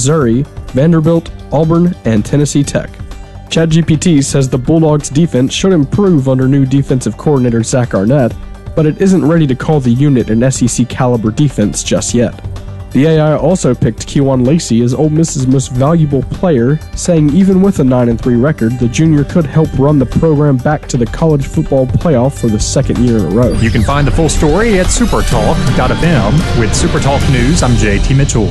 Missouri, Vanderbilt, Auburn, and Tennessee Tech. ChatGPT says the Bulldogs' defense should improve under new defensive coordinator Zach Arnett, but it isn't ready to call the unit an SEC-caliber defense just yet. The AI also picked Kejuan Lacey as Ole Miss's most valuable player, saying even with a 9-3 record, the junior could help run the program back to the college football playoff for the second year in a row. You can find the full story at supertalk.fm. With Supertalk News, I'm JT Mitchell.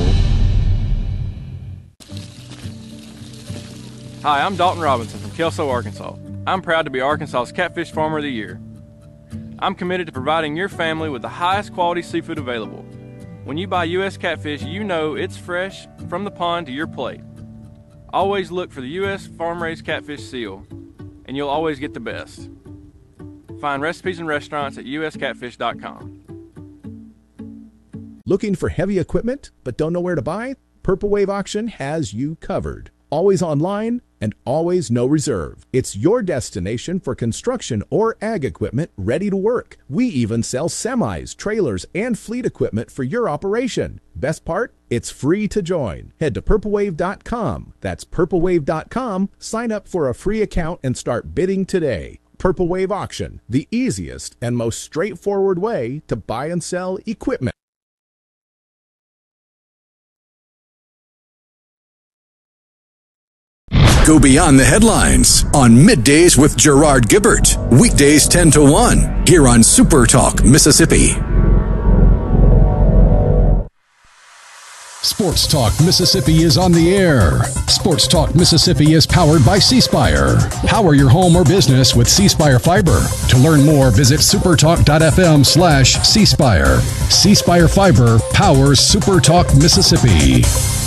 Hi, I'm Dalton Robinson from Kelso, Arkansas. I'm proud to be Arkansas's Catfish Farmer of the Year. I'm committed to providing your family with the highest quality seafood available. When you buy U.S. catfish, you know it's fresh from the pond to your plate. Always look for the U.S. farm-raised catfish seal, and you'll always get the best. Find recipes and restaurants at uscatfish.com. Looking for heavy equipment but don't know where to buy? Purple Wave Auction has you covered. Always online and always no reserve. It's your destination for construction or ag equipment ready to work. We even sell semis, trailers, and fleet equipment for your operation. Best part? It's free to join. Head to purplewave.com. That's purplewave.com. Sign up for a free account and start bidding today. Purple Wave Auction, the easiest and most straightforward way to buy and sell equipment. Go beyond the headlines on Middays with Gerard Gibbert. Weekdays 10 to 1 here on Super Talk, Mississippi. Sports Talk Mississippi is on the air. Sports Talk Mississippi is powered by C Spire. Power your home or business with C Spire Fiber. To learn more, visit supertalk.fm/C Spire. C Spire Fiber powers Super Talk Mississippi.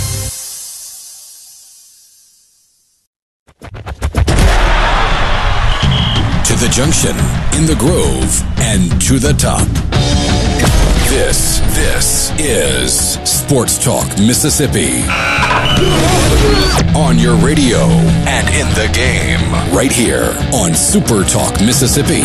To the junction, in the Grove, and to the top. This is Sports Talk Mississippi. On your radio and in the game, right here on Super Talk Mississippi.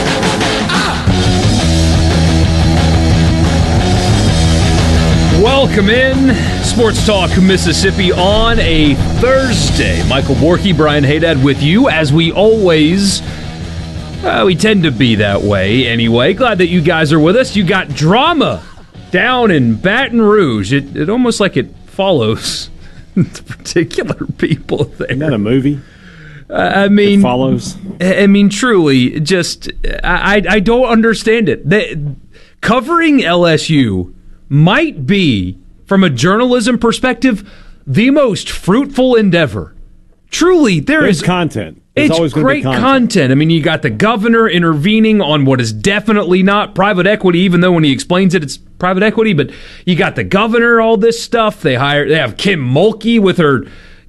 Welcome in, Sports Talk Mississippi on a Thursday. Michael Borky, Brian Haydad with you, as we always, we tend to be that way anyway. Glad that you guys are with us. You got drama down in Baton Rouge. It almost like it follows the particular people there. Isn't that a movie? I mean, it follows. I mean, truly, just I don't understand it. Covering LSU might be, from a journalism perspective, the most fruitful endeavor. Truly, there's content. It's always great content. I mean, you got the governor intervening on what is definitely not private equity, even though when he explains it, it's private equity. But you got the governor, all this stuff. They have Kim Mulkey with her,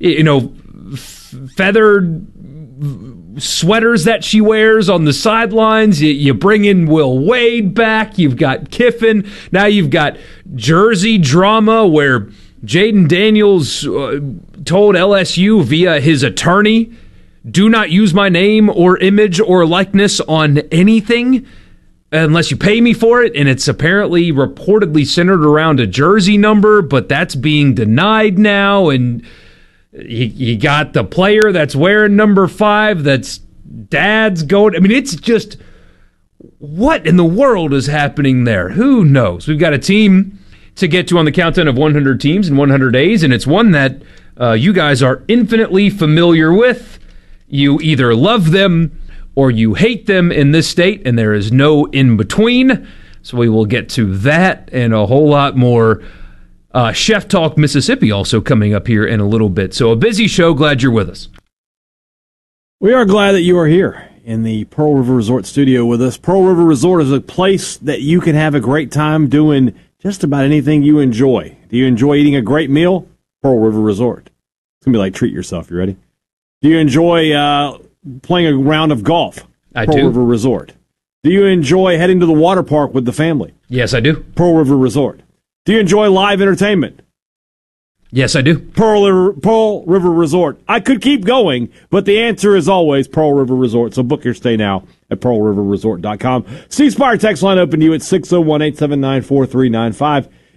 feathered sweaters that she wears on the sidelines. You bring in Will Wade back. You've got Kiffin. Now you've got Jersey drama where Jaden Daniels told LSU via his attorney, do not use my name or image or likeness on anything unless you pay me for it. And it's apparently reportedly centered around a jersey number, but that's being denied now. And you got the player that's wearing number 5 that's dad's going. I mean, it's just, what in the world is happening there? Who knows? We've got a team to get to on the countdown of 100 teams in 100 days, and it's one that you guys are infinitely familiar with. You either love them or you hate them in this state, and there is no in-between. So we will get to that and a whole lot more. Chef Talk Mississippi also coming up here in a little bit. So a busy show. Glad you're with us. We are glad that you are here in the Pearl River Resort studio with us. Pearl River Resort is a place that you can have a great time doing just about anything you enjoy. Do you enjoy eating a great meal? Pearl River Resort. It's going to be like treat yourself. You ready? Do you enjoy playing a round of golf? I Pearl do. River Resort. Do you enjoy heading to the water park with the family? Yes, I do. Pearl River Resort. Do you enjoy live entertainment? Yes, I do. Pearl River Resort. I could keep going, but the answer is always Pearl River Resort. So book your stay now at pearlriverresort.com. C Spire text line open to you at 601-879-4395.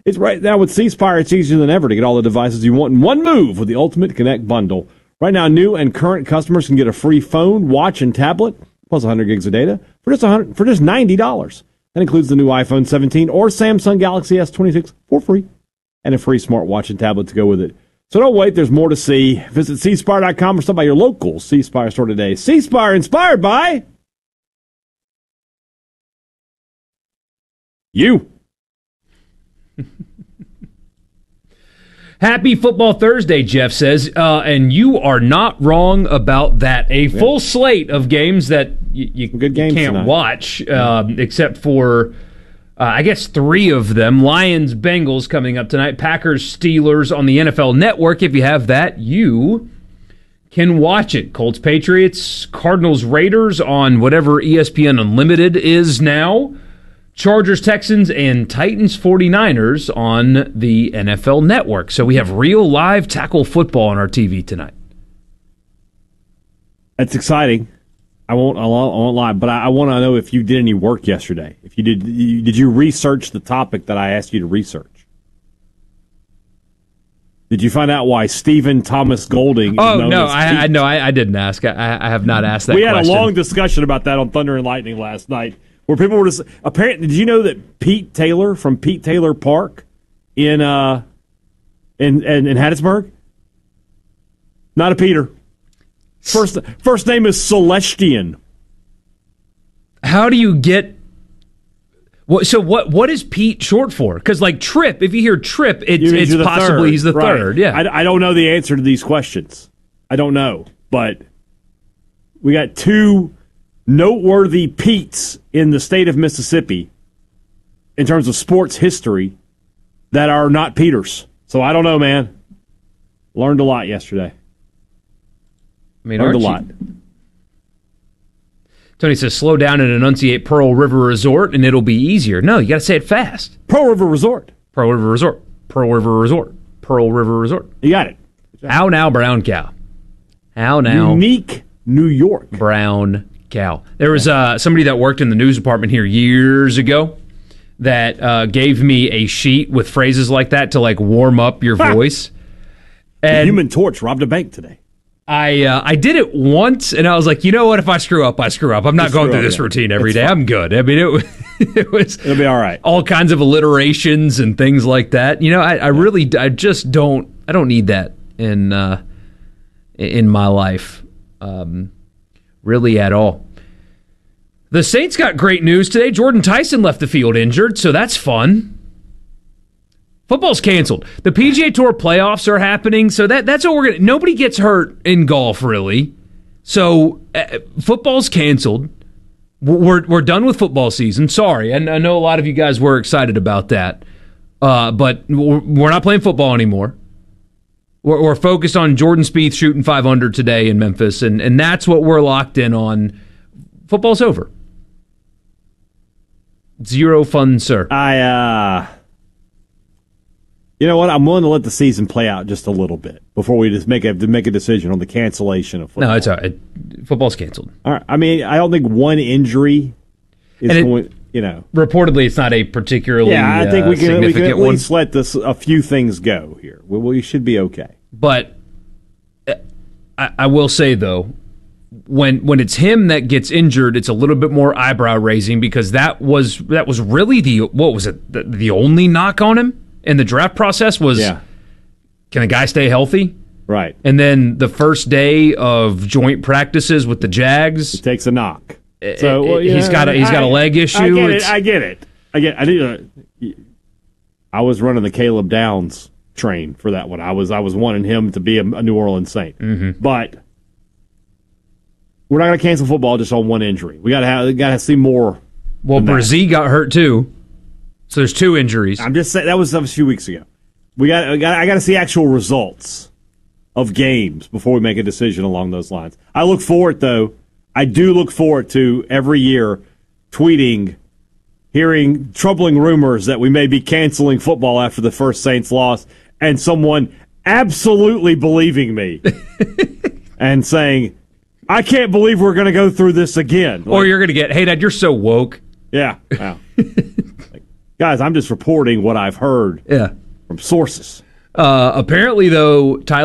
It's right now with C Spire, it's easier than ever to get all the devices you want in one move with the Ultimate Connect bundle. Right now, new and current customers can get a free phone, watch, and tablet, plus 100 gigs of data for just $90. That includes the new iPhone 17 or Samsung Galaxy S26 for free, and a free smartwatch and tablet to go with it. So don't wait, there's more to see. Visit cspire.com or stop by your local C Spire store today. C Spire, inspired by you. Happy Football Thursday, Jeff says, and you are not wrong about that. A full slate of games that you Good games can't tonight. watch, except for, I guess, 3 of them. Lions-Bengals coming up tonight. Packers-Steelers on the NFL Network. If you have that, you can watch it. Colts-Patriots, Cardinals-Raiders on whatever ESPN Unlimited is now. Chargers-Texans, and Titans-49ers on the NFL Network. So we have real live tackle football on our TV tonight. That's exciting. I won't lie, but I want to know if you did any work yesterday. If you did you research the topic that I asked you to research? Did you find out why Stephen Thomas Golding is known as Pete? I didn't ask. I have not asked that We question. had a long discussion about that on Thunder and Lightning last night, where people were just apparently. Did you know that Pete Taylor from Pete Taylor Park in Hattiesburg? Not a Peter. First name is Celestian. How do you get? What is Pete short for? Because like Trip, if you hear Trip, it's possibly he's the third. Yeah, I don't know the answer to these questions. I don't know, but we got 2 noteworthy Petes in the state of Mississippi in terms of sports history that are not Peters. So I don't know, man. Learned a lot yesterday. I mean, Learned a lot. Tony says, slow down and enunciate Pearl River Resort, and it'll be easier. No, you got to say it fast. Pearl River Resort. Pearl River Resort. Pearl River Resort. Pearl River Resort. You got it. How now, brown cow? How now? Unique New York. Brown cow. There was somebody that worked in the news department here years ago that gave me a sheet with phrases like that to like warm up your voice. The And Human Torch robbed a bank today. I did it once, and I was like, you know what? If I screw up, I screw up. I'm not going through this routine every day. I'm good. I mean, it was It'll be all right. all kinds of alliterations and things like that. You know, I just don't need that in my life, really at all. The Saints got great news today. Jordan Tyson left the field injured, so that's fun. Football's canceled. The PGA Tour playoffs are happening, so that's what we're gonna. Nobody gets hurt in golf, really. So football's canceled. We're done with football season. Sorry, I know a lot of you guys were excited about that, but we're not playing football anymore. We're focused on Jordan Spieth shooting 5 under today in Memphis, and that's what we're locked in on. Football's over. Zero fun, sir. You know what? I'm willing to let the season play out just a little bit before we just make a decision on the cancellation of football. No, it's all right. Football's canceled. All right. I mean, I don't think one injury is going. You know, reportedly, it's not a particularly I think we can at one. least let a few things go here. We should be okay. But I will say though, when it's him that gets injured, it's a little bit more eyebrow raising because that was really the only knock on him in the draft process was, can a guy stay healthy? Right. And then the first day of joint practices with the Jags, it takes a knock. So he's got a leg issue. I get it. I was running the Caleb Downs train for that one. I was wanting him to be a New Orleans Saint, but we're not going to cancel football just on one injury. We got to see more. Well, Brzee got hurt too, so there's 2 injuries. I'm just saying that was a few weeks ago. I got to see actual results of games before we make a decision along those lines. I look forward though. I do look forward to every year tweeting, hearing troubling rumors that we may be canceling football after the first Saints loss, and someone absolutely believing me and saying, I can't believe we're going to go through this again. Or you're going to get, hey, Dad, you're so woke. Yeah. Wow. Guys, I'm just reporting what I've heard Yeah. from sources. Apparently, though, Tyler